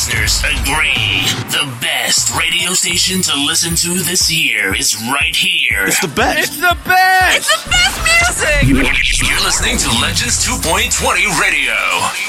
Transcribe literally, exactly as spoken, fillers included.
listeners agree. The best radio station to listen to this year is right here. It's the best. It's the best. It's the best music. You're listening to Legends two point twenty Radio.